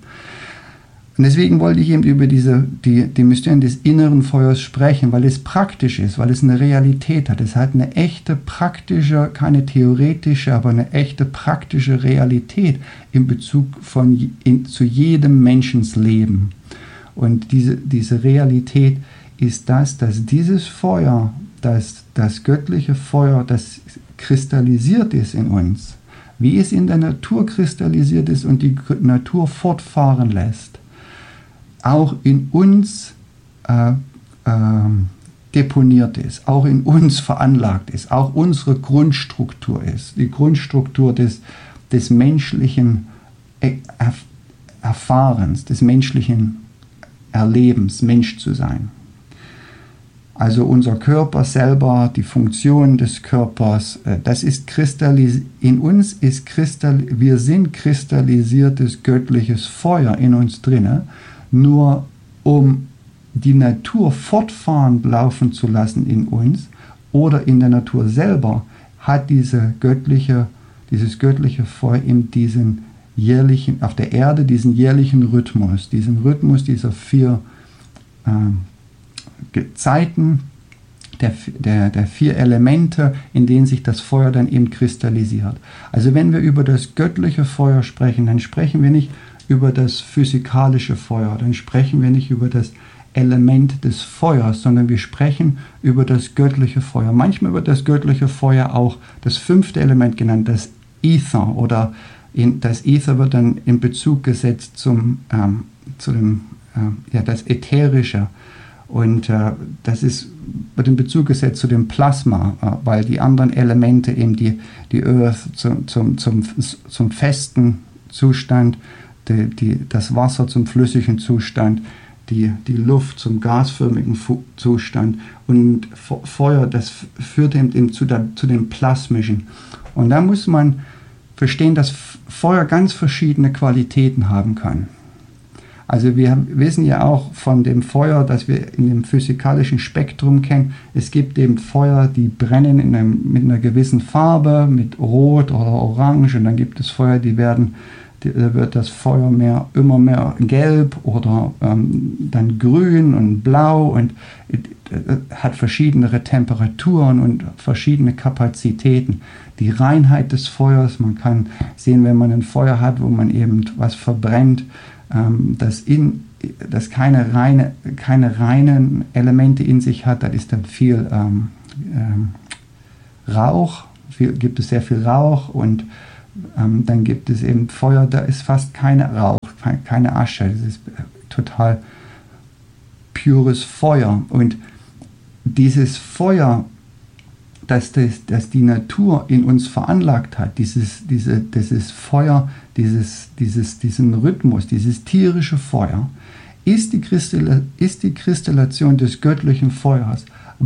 Und deswegen wollte ich eben über diese, die, die Mysterien des inneren Feuers sprechen, weil es praktisch ist, weil es eine Realität hat. Es hat eine echte praktische, keine theoretische, aber eine echte praktische Realität in Bezug von, in, zu jedem Menschens Leben. Und diese, diese Realität ist das, dass dieses Feuer, dass das göttliche Feuer, das kristallisiert ist in uns, wie es in der Natur kristallisiert ist und die Natur fortfahren lässt, auch in uns äh, äh, deponiert ist, auch in uns veranlagt ist, auch unsere Grundstruktur ist, die Grundstruktur des, des menschlichen er Erfahrens, des menschlichen Erlebens, Mensch zu sein. Also unser Körper selber, die Funktion des Körpers, das ist kristallisiert, in uns ist kristall, wir sind kristallisiertes göttliches Feuer in uns drinne, nur um die Natur fortfahrend laufen zu lassen in uns oder in der Natur selber, hat diese göttliche, dieses göttliche Feuer in diesen jährlichen, auf der Erde diesen jährlichen Rhythmus, diesen Rhythmus dieser vier ähm, Zeiten, der, der, der vier Elemente, in denen sich das Feuer dann eben kristallisiert. Also wenn wir über das göttliche Feuer sprechen, dann sprechen wir nicht über das physikalische Feuer, dann sprechen wir nicht über das Element des Feuers, sondern wir sprechen über das göttliche Feuer. Manchmal wird das göttliche Feuer auch das fünfte Element genannt, das Ether, oder in, das Ether wird dann in Bezug gesetzt zum, ähm, zu dem, äh, ja, das Ätherische. Und äh, das ist, wird in Bezug gesetzt zu dem Plasma, äh, weil die anderen Elemente eben die, die Earth zum, zum, zum, zum festen Zustand, die, die, das Wasser zum flüssigen Zustand, die, die Luft zum gasförmigen Fu- Zustand und Feuer, das führt eben zu, der, zu dem plasmischen. Und da muss man verstehen, dass Feuer ganz verschiedene Qualitäten haben kann. Also wir wissen ja auch von dem Feuer, das wir in dem physikalischen Spektrum kennen, es gibt eben Feuer, die brennen in einem, mit einer gewissen Farbe, mit Rot oder Orange, und dann gibt es Feuer, die werden da wird das Feuer mehr, immer mehr gelb oder ähm, dann grün und blau und äh, hat verschiedene Temperaturen und verschiedene Kapazitäten. Die Reinheit des Feuers, man kann sehen, wenn man ein Feuer hat, wo man eben was verbrennt, ähm, das, in, das keine, reine, keine reinen Elemente in sich hat, da ist dann viel ähm, ähm, Rauch, viel, gibt es sehr viel Rauch und ähm, dann gibt es eben Feuer, da ist fast keine Rauch, keine Asche, das ist total pures Feuer. Und dieses Feuer, das, das, das die Natur in uns veranlagt hat, dieses, diese, dieses Feuer, dieses, dieses, diesen Rhythmus, dieses tierische Feuer, ist die, Kristall, ist die Kristallation des göttlichen Feuers.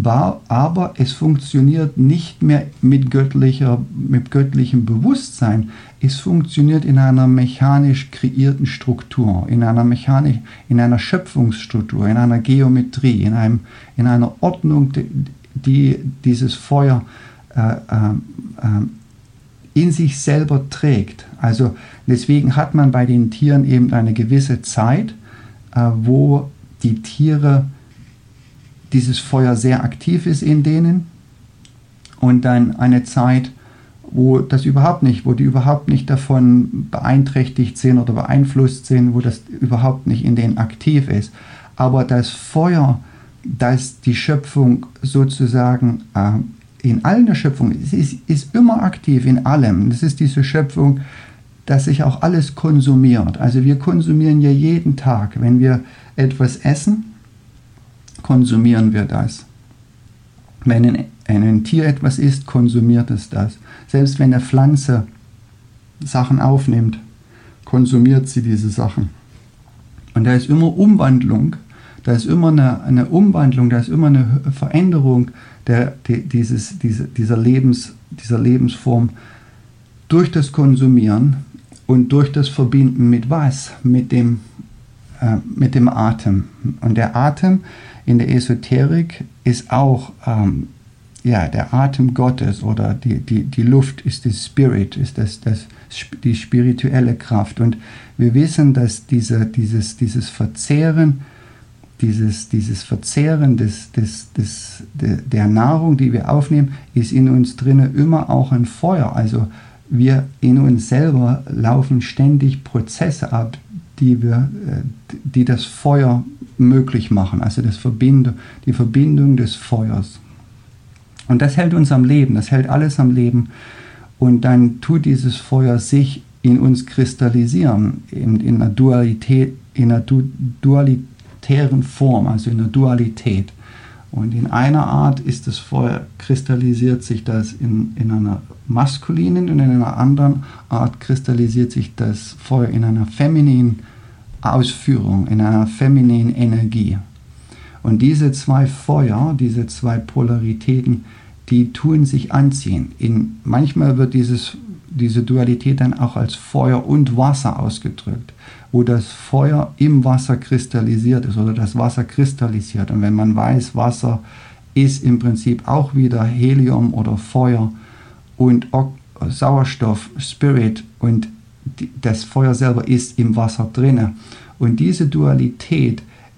Aber es funktioniert nicht mehr mit, göttlicher, mit göttlichem Bewusstsein. Es funktioniert in einer mechanisch kreierten Struktur, in einer, mechanisch, in einer Schöpfungsstruktur, in einer Geometrie, in, einem, in einer Ordnung, die, die dieses Feuer äh, äh, in sich selber trägt. Also deswegen hat man bei den Tieren eben eine gewisse Zeit, äh, wo die Tiere dieses Feuer sehr aktiv ist in denen und dann eine Zeit, wo das überhaupt nicht, wo die überhaupt nicht davon beeinträchtigt sind oder beeinflusst sind, wo das überhaupt nicht in denen aktiv ist. Aber das Feuer, das die Schöpfung sozusagen äh, in allen der Schöpfung ist, ist, ist immer aktiv in allem. Das ist diese Schöpfung, dass sich auch alles konsumiert. Also wir konsumieren ja jeden Tag, wenn wir etwas essen, konsumieren wir das. Wenn ein, ein Tier etwas isst, konsumiert es das. Selbst wenn eine Pflanze Sachen aufnimmt, konsumiert sie diese Sachen. Und da ist immer Umwandlung, da ist immer eine, eine Umwandlung, da ist immer eine Veränderung der, die, dieses, diese, dieser, Lebens, dieser Lebensform durch das Konsumieren und durch das Verbinden mit was? Mit dem, äh, mit dem Atem. Und der Atem in der Esoterik ist auch ähm, ja, der Atem Gottes oder die, die, die Luft ist das Spirit, ist das, das, die spirituelle Kraft. Und wir wissen, dass diese, dieses, dieses Verzehren, dieses, dieses Verzehren des, des, des, de, der Nahrung, die wir aufnehmen, ist in uns drinnen immer auch ein Feuer. Also wir in uns selber laufen ständig Prozesse ab, die, wir, die das Feuer möglich machen, also das Verbindung, die Verbindung des Feuers. Und das hält uns am Leben, das hält alles am Leben. Und dann tut dieses Feuer sich in uns kristallisieren, in, in einer Dualität, in einer du, dualitären Form, also in einer Dualität. Und in einer Art ist das Feuer, kristallisiert sich das in, in einer maskulinen und in einer anderen Art kristallisiert sich das Feuer in einer femininen Ausführung, in einer femininen Energie. Und diese zwei Feuer, diese zwei Polaritäten, die tun sich anziehen. In, manchmal wird dieses, diese Dualität dann auch als Feuer und Wasser ausgedrückt, wo das Feuer im Wasser kristallisiert ist oder das Wasser kristallisiert. Und wenn man weiß, Wasser ist im Prinzip auch wieder Helium oder Feuer und Sauerstoff, Spirit, und die, das Feuer selber ist im Wasser drinne. Und diese Dualität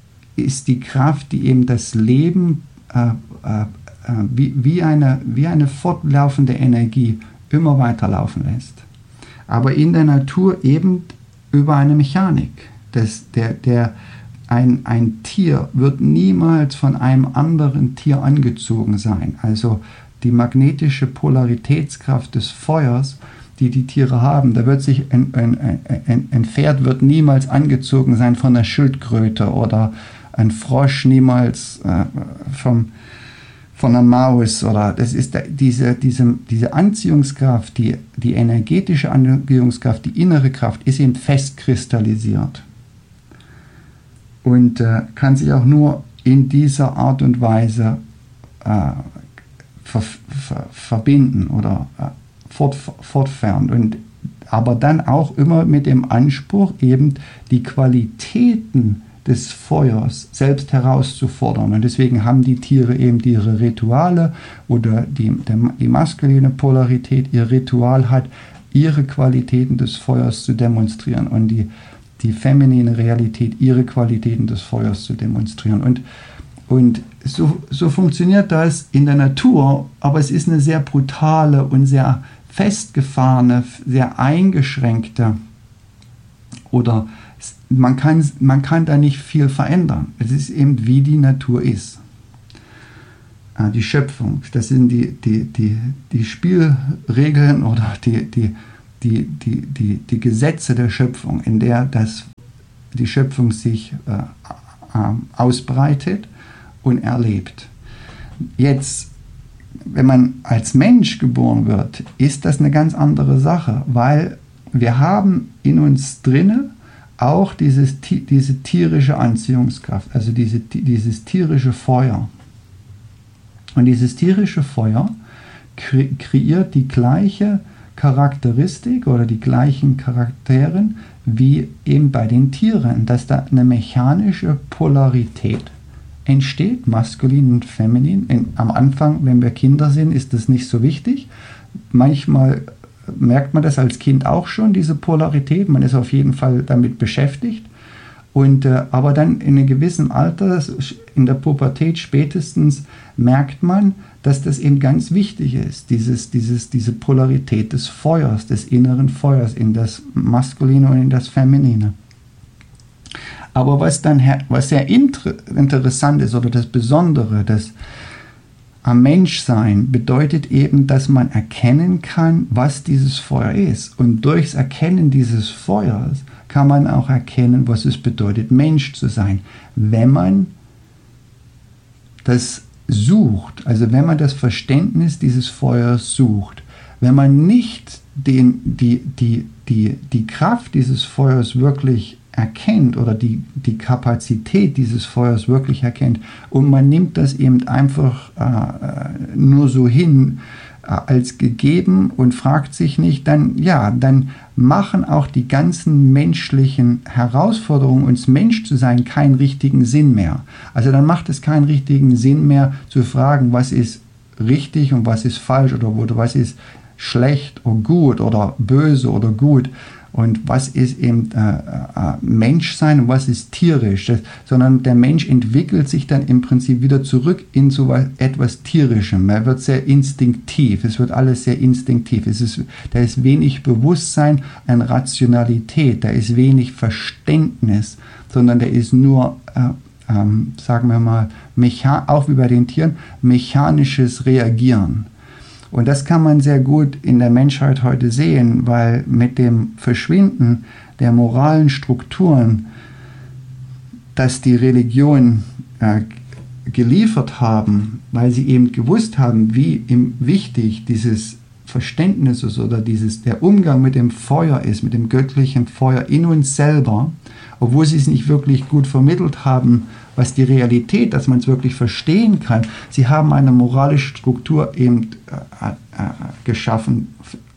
ist die Kraft, die eben das Leben äh, äh, wie, wie, eine, wie eine fortlaufende Energie immer weiterlaufen lässt. Aber in der Natur eben über eine Mechanik. Das, der, der, ein, ein Tier wird niemals von einem anderen Tier angezogen sein. Also die magnetische Polaritätskraft des Feuers, die die Tiere haben, da wird sich ein, ein, ein, ein Pferd wird niemals angezogen sein von einer Schildkröte oder ein Frosch niemals äh, vom, von einer Maus. Oder das ist diese, diese, diese Anziehungskraft, die, die energetische Anziehungskraft, die innere Kraft ist eben fest kristallisiert und äh, kann sich auch nur in dieser Art und Weise äh, ver, ver, verbinden oder äh, fort, fortfahren. Und, aber dann auch immer mit dem Anspruch, eben die Qualitäten des Feuers selbst herauszufordern. Und deswegen haben die Tiere eben ihre Rituale oder die, der, die maskuline Polarität ihr Ritual hat, ihre Qualitäten des Feuers zu demonstrieren und die, die feminine Realität ihre Qualitäten des Feuers zu demonstrieren. Und, und so, so funktioniert das in der Natur, aber es ist eine sehr brutale und sehr festgefahrene, sehr eingeschränkte oder man kann, man kann da nicht viel verändern. Es ist eben, wie die Natur ist. Die Schöpfung, das sind die, die, die, die Spielregeln oder die, die, die, die, die, die Gesetze der Schöpfung, in der das, die Schöpfung sich äh, äh, ausbreitet und erlebt. Jetzt, wenn man als Mensch geboren wird, ist das eine ganz andere Sache, weil wir haben in uns drinne auch dieses, diese tierische Anziehungskraft, also diese, dieses tierische Feuer. Und dieses tierische Feuer kre- kreiert die gleiche Charakteristik oder die gleichen Charakteren wie eben bei den Tieren, dass da eine mechanische Polarität entsteht, maskulin und feminin. In, am Anfang, wenn wir Kinder sind, ist das nicht so wichtig. Manchmal merkt man das als Kind auch schon, diese Polarität. Man ist auf jeden Fall damit beschäftigt. Und, äh, aber dann in einem gewissen Alter, in der Pubertät spätestens, merkt man, dass das eben ganz wichtig ist, dieses, dieses, diese Polarität des Feuers, des inneren Feuers in das Maskuline und in das Feminine. Aber was dann was sehr inter, interessant ist oder das Besondere, das am Menschsein bedeutet eben, dass man erkennen kann, was dieses Feuer ist. Und durchs Erkennen dieses Feuers kann man auch erkennen, was es bedeutet, Mensch zu sein. Wenn man das sucht, also wenn man das Verständnis dieses Feuers sucht, wenn man nicht den, die, die, die, die Kraft dieses Feuers wirklich erkennt oder die, die Kapazität dieses Feuers wirklich erkennt und man nimmt das eben einfach äh, nur so hin äh, als gegeben und fragt sich nicht, dann ja, dann machen auch die ganzen menschlichen Herausforderungen, uns Mensch zu sein, keinen richtigen Sinn mehr. Also dann macht es keinen richtigen Sinn mehr zu fragen, was ist richtig und was ist falsch oder, oder was ist schlecht oder gut oder böse oder gut. Und was ist eben äh, äh, Menschsein und was ist tierisch, das, sondern der Mensch entwickelt sich dann im Prinzip wieder zurück in so etwas Tierischem. Er wird sehr instinktiv, es wird alles sehr instinktiv. Es ist, da ist wenig Bewusstsein an Rationalität, da ist wenig Verständnis, sondern da ist nur, äh, ähm, sagen wir mal, mecha- auch wie bei den Tieren, mechanisches Reagieren. Und das kann man sehr gut in der Menschheit heute sehen, weil mit dem Verschwinden der moralen Strukturen, dass die Religionen äh, geliefert haben, weil sie eben gewusst haben, wie im, wichtig dieses Verständnis ist oder dieses, der Umgang mit dem Feuer ist, mit dem göttlichen Feuer in uns selber, obwohl sie es nicht wirklich gut vermittelt haben, was die Realität, dass man es wirklich verstehen kann. Sie haben eine moralische Struktur eben äh, äh, geschaffen,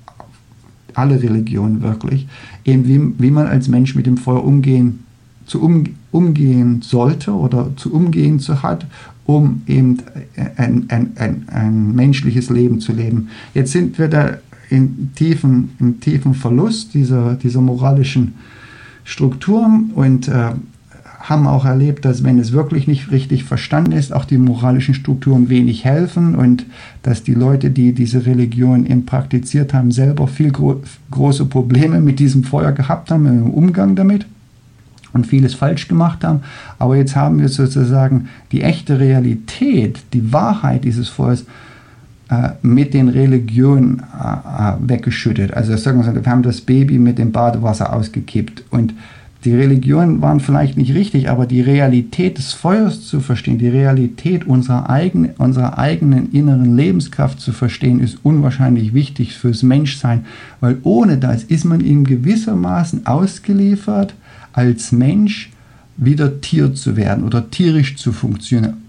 alle Religionen wirklich, eben wie, wie man als Mensch mit dem Feuer umgehen, zu um, umgehen sollte oder zu umgehen zu hat, um eben ein, ein, ein, ein menschliches Leben zu leben. Jetzt sind wir da in tiefen, im tiefen Verlust dieser, dieser moralischen Strukturen und äh, haben auch erlebt, dass wenn es wirklich nicht richtig verstanden ist, auch die moralischen Strukturen wenig helfen und dass die Leute, die diese Religion eben praktiziert haben, selber viel gro- große Probleme mit diesem Feuer gehabt haben, im Umgang damit und vieles falsch gemacht haben. Aber jetzt haben wir sozusagen die echte Realität, die Wahrheit dieses Feuers äh, mit den Religionen äh, weggeschüttet. Also sagen wir, wir haben das Baby mit dem Badewasser ausgekippt und die Religionen waren vielleicht nicht richtig, aber die Realität des Feuers zu verstehen, die Realität unserer eigenen, unserer eigenen inneren Lebenskraft zu verstehen, ist unwahrscheinlich wichtig fürs Menschsein, weil ohne das ist man in gewissermaßen ausgeliefert, als Mensch wieder Tier zu werden oder tierisch zu funktionieren.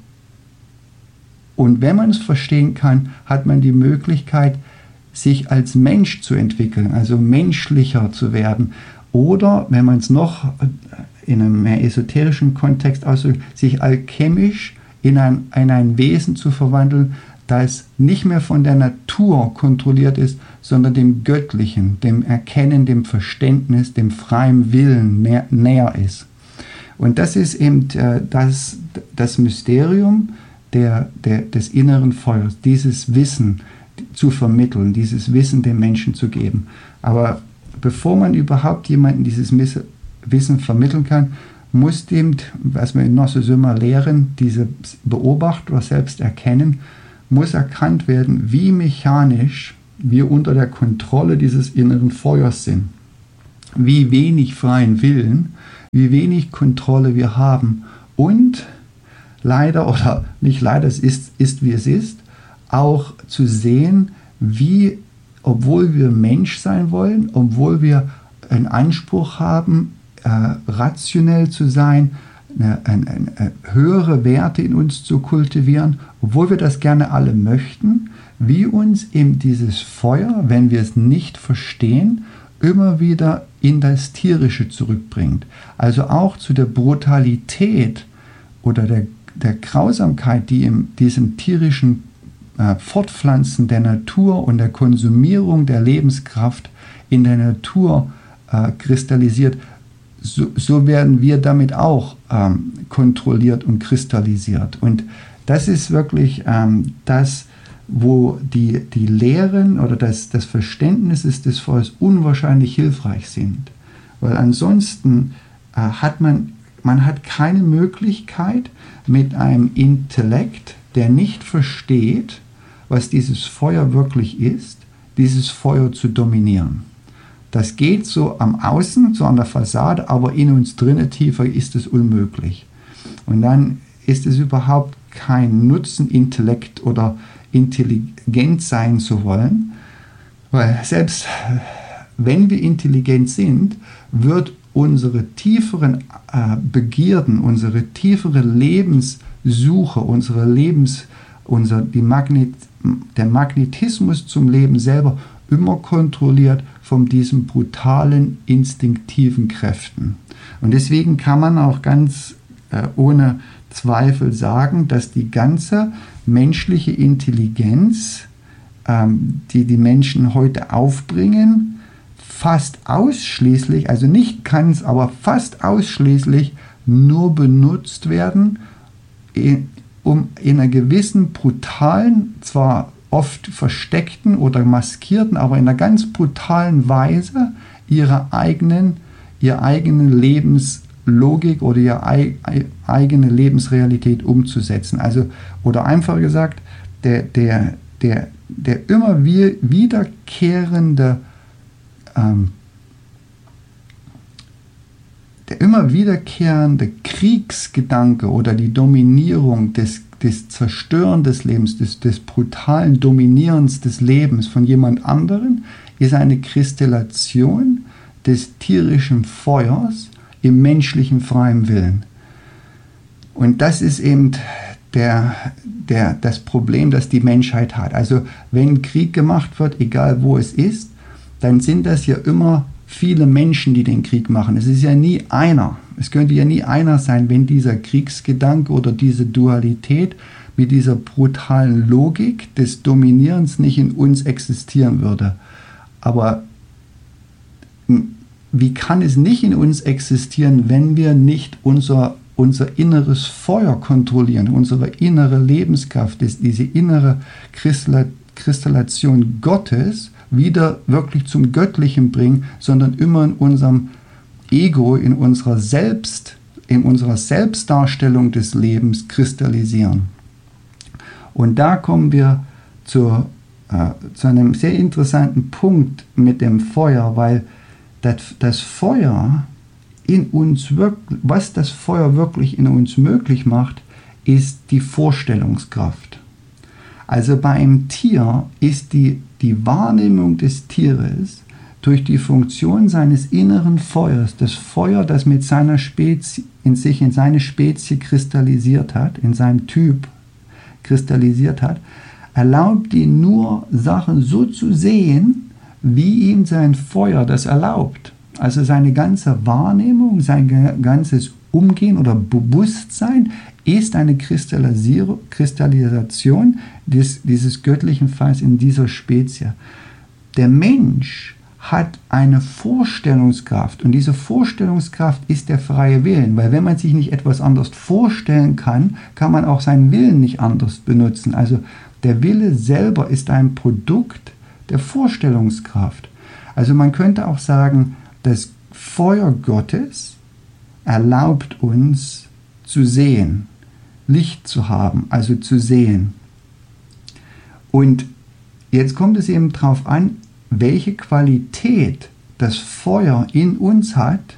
Und wenn man es verstehen kann, hat man die Möglichkeit, sich als Mensch zu entwickeln, also menschlicher zu werden. Oder, wenn man es noch in einem mehr esoterischen Kontext ausdrückt, sich alchemisch in ein, in ein Wesen zu verwandeln, das nicht mehr von der Natur kontrolliert ist, sondern dem Göttlichen, dem Erkennen, dem Verständnis, dem freien Willen näher, näher ist. Und das ist eben äh, das, das Mysterium der, der, des inneren Feuers, dieses Wissen zu vermitteln, dieses Wissen den Menschen zu geben. Aber bevor man überhaupt jemandem dieses Wissen vermitteln kann, muss dem, was wir in Gnosis-Summa lehren, diese Beobachter oder selbst erkennen, muss erkannt werden, wie mechanisch wir unter der Kontrolle dieses inneren Feuers sind. Wie wenig freien Willen, wie wenig Kontrolle wir haben und leider, oder nicht leider, es ist, ist wie es ist, auch zu sehen, wie, obwohl wir Mensch sein wollen, obwohl wir einen Anspruch haben, äh, rationell zu sein, eine, eine, eine höhere Werte in uns zu kultivieren, obwohl wir das gerne alle möchten, wie uns eben dieses Feuer, wenn wir es nicht verstehen, immer wieder in das Tierische zurückbringt. Also auch zu der Brutalität oder der, der Grausamkeit, die in diesem tierischen äh, Fortpflanzen der Natur und der Konsumierung der Lebenskraft in der Natur äh, kristallisiert, so, so werden wir damit auch ähm, kontrolliert und kristallisiert. Und das ist wirklich ähm, das, wo die, die Lehren oder das, das Verständnis des Feuers unwahrscheinlich hilfreich sind. Weil ansonsten äh, hat man, man hat keine Möglichkeit, mit einem Intellekt, der nicht versteht, was dieses Feuer wirklich ist, dieses Feuer zu dominieren. Das geht so am Außen, so an der Fassade, aber in uns drinnen tiefer ist es unmöglich. Und dann ist es überhaupt kein Nutzen, Intellekt oder intelligent sein zu wollen, weil selbst wenn wir intelligent sind, wird unsere tieferen äh, Begierden, unsere tiefere Lebenssuche, unsere Lebens, unser, die Magnet, der Magnetismus zum Leben selber immer kontrolliert von diesen brutalen, instinktiven Kräften. Und deswegen kann man auch ganz äh, ohne Zweifel sagen, dass die ganze menschliche Intelligenz, ähm, die die Menschen heute aufbringen, fast ausschließlich, also nicht ganz, aber fast ausschließlich nur benutzt werden, in, um in einer gewissen brutalen, zwar oft versteckten oder maskierten, aber in einer ganz brutalen Weise ihre eigenen, ihre eigene Lebenslogik oder ihre ei, eigene Lebensrealität umzusetzen. Also, oder einfach gesagt, der, der, der, der immer wiederkehrende ähm, der immer wiederkehrende Kriegsgedanke oder die Dominierung des des Zerstören des Lebens, des, des brutalen Dominierens des Lebens von jemand anderen, ist eine Kristallation des tierischen Feuers im menschlichen freien Willen. Und das ist eben der, der, das Problem, das die Menschheit hat. Also wenn Krieg gemacht wird, egal wo es ist, dann sind das ja immer viele Menschen, die den Krieg machen. Es ist ja nie einer. Es könnte ja nie einer sein, wenn dieser Kriegsgedanke oder diese Dualität mit dieser brutalen Logik des Dominierens nicht in uns existieren würde. Aber wie kann es nicht in uns existieren, wenn wir nicht unser, unser inneres Feuer kontrollieren, unsere innere Lebenskraft, diese innere Kristallation Gottes wieder wirklich zum Göttlichen bringen, sondern immer in unserem Ego, in unserer Selbst, in unserer Selbstdarstellung des Lebens kristallisieren. Und da kommen wir zu, äh, zu einem sehr interessanten Punkt mit dem Feuer, weil das, das Feuer in uns wirklich, was das Feuer wirklich in uns möglich macht, ist die Vorstellungskraft. Also bei einem Tier ist die, die Wahrnehmung des Tieres durch die Funktion seines inneren Feuers, das Feuer, das mit seiner Spezie, in sich in seine Spezie kristallisiert hat, in seinem Typ kristallisiert hat, erlaubt ihn nur, Sachen so zu sehen, wie ihm sein Feuer das erlaubt. Also seine ganze Wahrnehmung, sein ganzes Umgehen oder Bewusstsein ist eine Kristallisation des, dieses göttlichen Falls in dieser Spezie. Der Mensch hat eine Vorstellungskraft und diese Vorstellungskraft ist der freie Willen, weil wenn man sich nicht etwas anders vorstellen kann, kann man auch seinen Willen nicht anders benutzen. Also der Wille selber ist ein Produkt der Vorstellungskraft. Also man könnte auch sagen, das Feuer Gottes erlaubt uns zu sehen, Licht zu haben, also zu sehen. Und jetzt kommt es eben darauf an, welche Qualität das Feuer in uns hat,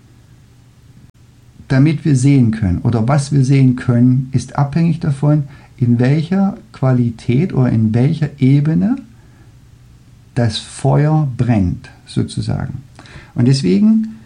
damit wir sehen können. Oder was wir sehen können, ist abhängig davon, in welcher Qualität oder in welcher Ebene das Feuer brennt, sozusagen. Und deswegen